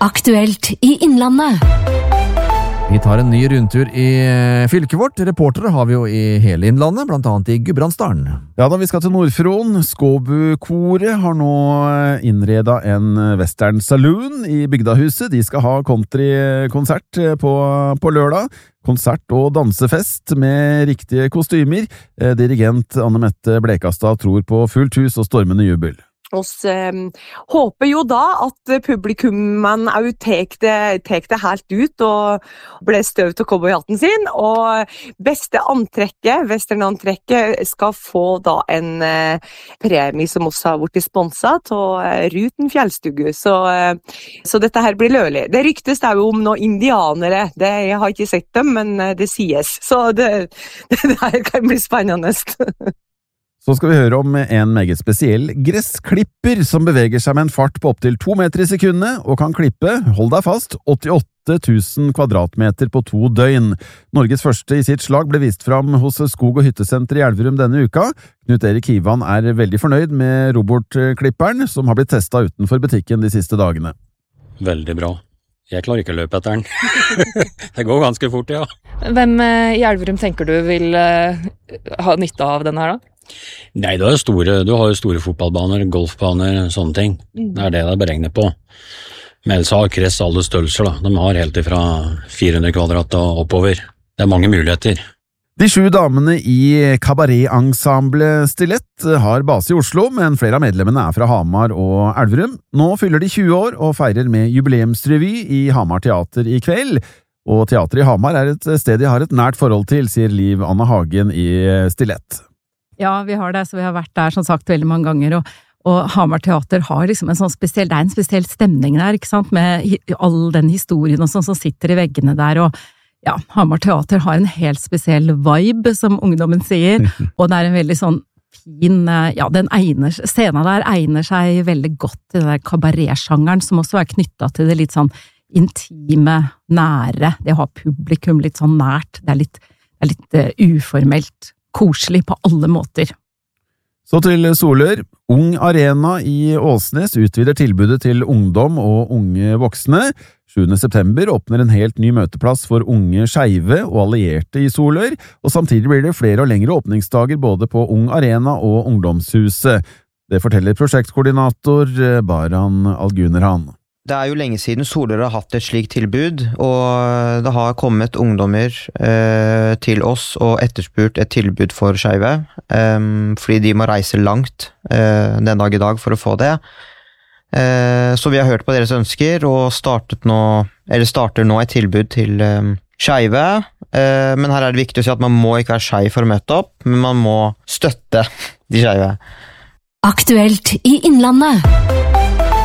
Aktuelt i Innlandet. Vi tar en ny rundtur i fylket vårt. Reportere har vi jo i hele Innlandet, blant annet i Gudbrandsdalen. Ja da, vi skal til Nordfron. Skåbu-koret har nå innredet en western saloon i Bygdahuset. De skal ha countrykonsert på lørdag. Konsert og dansefest med riktige kostymer. Dirigent Anne Mette Blekastad tror på fullt hus og stormende jubel. Vi håper jo da at publikummen tek det helt ut og ble støv til cowboyhatten sin, og beste antrekket, westernantrekket, skal få da en premie som også har vært sponset av Ruten Fjellstugu, så dette her blir lølig. Det ryktes da jo om noen indianere, jeg har ikke sett dem, men det sies, så det her kan bli spennende. Så skal vi høre om en meget spesiell gressklipper som beveger seg med en fart på opptil 2 meter i sekundet og kan klippe, hold deg fast, 88 000 kvadratmeter på 2 døgn. Norges første i sitt slag ble vist fram hos Skog- og hyttesenter i Elverum denne uka. Knut Erik Hivan er veldig fornøyd med robotklipperen som har blitt testet utenfor butikken de siste dagene. Veldig bra. Jeg klarer ikke å løpe etter den. Det går ganske fort, ja. Hvem i Elverum tenker du vil ha nytte av den her da? Nei, du har jo store fotballbaner, golfbaner, sånne ting. Det er det beregnet på. Men ellers har kress alle størrelser, da. De har helt ifra 400 kvadrat og oppover. Det er mange muligheter. De 7 damene i kabaret-ensemble Stilett har base i Oslo, men flere av medlemmene er fra Hamar og Elverum. Nå fyller de 20 år og feirer med jubileumsrevy i Hamar Teater i kveld. Og teater i Hamar er et sted de har et nært forhold til, sier Liv Anne Hagen i Stilett. Ja, vi har det, så vi har vært der som sagt veldig mange ganger, og Hamar Teater har liksom en sånn spesiell, det er en spesiell stemning der, ikke sant, med all den historien og sånn som sitter i veggene der, og ja, Hamar Teater har en helt spesiell vibe, som ungdommen sier, og det er en veldig sånn fin, ja, scenen der egner seg veldig godt til den der kabaretsjangeren, som også er knyttet til det litt sånn intime, nære, det å ha publikum litt sånn nært, det er litt uformelt, koselig på alle måter. Så til Solør. Ung Arena i Åsnes utvider tilbudet til ungdom og unge voksne. 7. september åpner en helt ny møteplass for unge skeive og allierte i Solør, og samtidig blir det flere og lengre åpningsdager både på Ung Arena og Ungdomshuset. Det forteller prosjektkoordinator Baran Algunerhan. Det er jo lenge siden Solør har hatt et slikt tilbud, og det har kommet ungdommer til oss og etterspurt et tilbud for skeive, fordi de må reise langt den dag i dag for å få det. Så vi har hørt på deres ønsker og starter nå et tilbud til skeive, men her er det viktig å si at man må ikke være skeiv for å møte opp, men man må støtte de skeive. Aktuelt i Innlandet.